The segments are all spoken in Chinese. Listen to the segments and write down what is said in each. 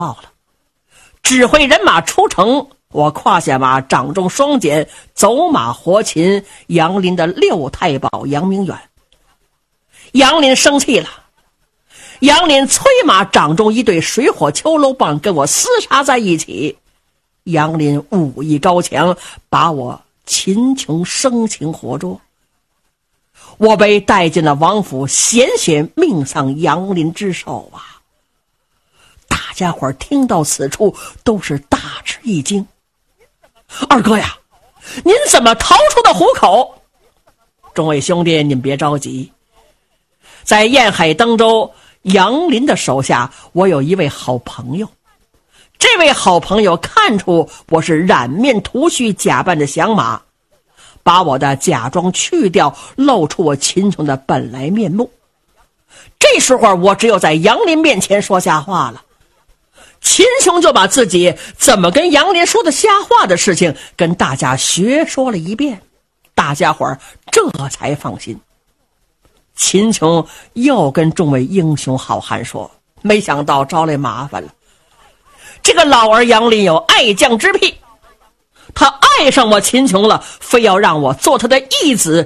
了，指挥人马出城。我胯下马，掌中双锏，走马活擒杨林的六太保杨明远。杨林生气了，杨林催马，掌中一对水火秋楼棒跟我厮杀在一起。杨林武艺高强，把我秦琼生擒活捉。我被带进了王府，险险命丧杨林之手啊！大家伙听到此处都是大吃一惊。二哥呀，您怎么逃出的虎口？众位兄弟，您别着急，在沿海登州杨林的手下，我有一位好朋友。这位好朋友看出我是染面涂须假扮的降马，把我的假装去掉，露出我秦琼的本来面目。这时候我只有在杨林面前说瞎话了。秦琼就把自己怎么跟杨林说的瞎话的事情跟大家学说了一遍，大家伙儿这才放心。秦琼又跟众位英雄好汉说，没想到招来麻烦了。这个老儿杨林有爱将之癖，他爱上我秦琼了，非要让我做他的义子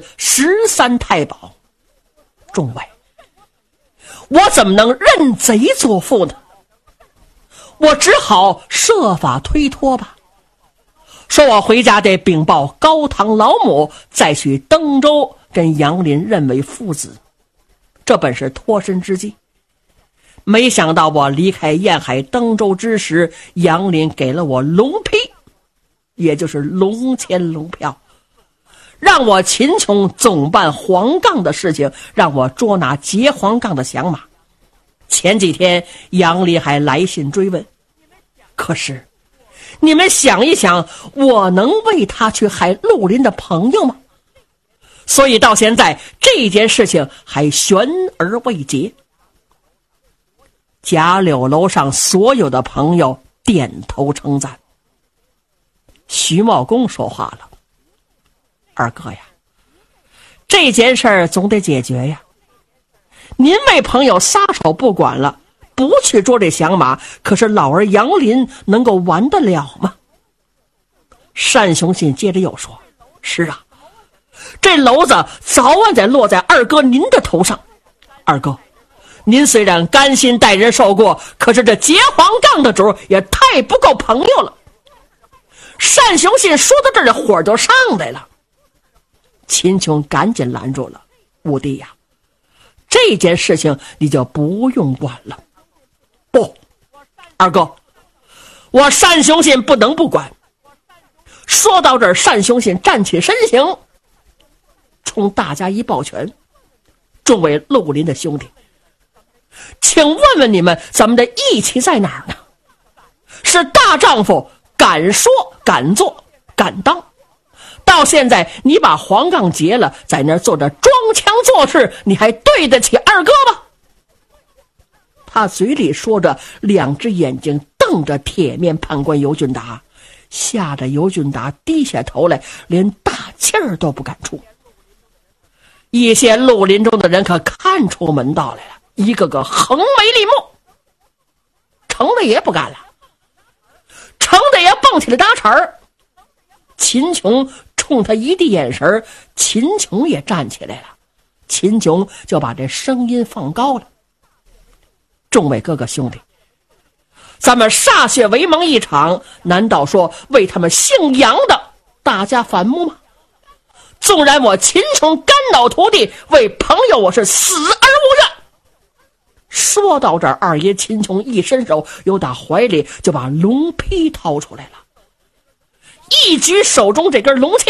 13太保。众位，我怎么能认贼作父呢？我只好设法推脱吧，说我回家得禀报高堂老母，再去登州跟杨林认为父子，这本是脱身之计。没想到我离开沿海登州之时，杨林给了我龙批，也就是龙签龙票，让我秦琼总办黄杠的事情，让我捉拿劫黄杠的降马。前几天杨林还来信追问，可是你们想一想，我能为他去害陆林的朋友吗？所以到现在这件事情还悬而未决。贾柳楼上所有的朋友点头称赞。徐茂公说话了，二哥呀，这件事儿总得解决呀。您为朋友撒手不管了，不去捉这降马，可是老儿杨林能够完得了吗？单雄信接着又说，是啊，这篓子早晚得落在二哥您的头上。二哥，您虽然甘心带人受过，可是这劫黄杠的主也太不够朋友了。单雄信说到这儿，火就上来了。秦琼赶紧拦住了，五弟呀，这件事情你就不用管了。不，二哥，我单雄信不能不管。说到这儿，单雄信站起身形，冲大家一抱拳，众位陆林的兄弟，请问问你们，咱们的义气在哪儿呢？是大丈夫敢说敢做敢当，到现在你把黄杠劫了，在那儿坐着装腔作势，你还对得起二哥吗？他嘴里说着，两只眼睛瞪着铁面判官尤俊达，吓得尤俊达低下头来，连大气儿都不敢出。一些绿林中的人可看出门道来了，一个个横眉立目。程的也不干了，程的也蹦起了搭茬儿。秦琼冲他一递眼神，秦琼也站起来了。秦琼就把这声音放高了，众位哥哥兄弟，咱们歃血为盟一场，难道说为他们姓杨的大家反目吗？纵然我秦琼肝脑涂地，为朋友我是死而无怨。说到这儿，二爷秦琼一伸手，由打怀里就把龙批掏出来了，一举手中这根龙签，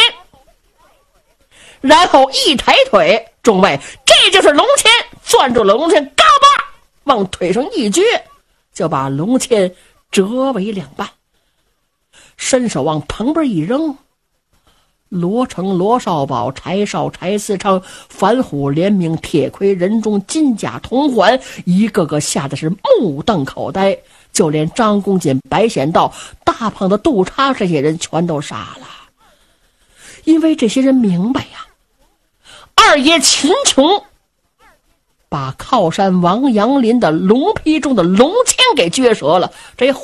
然后一抬腿，众位，这就是龙签，攥住了龙签，嘎巴往腿上一撅，就把龙签折为两半，伸手往旁边一扔。罗成、罗少保、柴少、柴思昌、樊虎、连明、铁盔、任忠、金甲、铜环，一个个吓得是目瞪口呆，就连张公瑾、白显道、大胖的杜叉这些人全都傻了，因为这些人明白呀，二爷秦琼把靠山王阳林的龙皮中的龙签给撅折了。这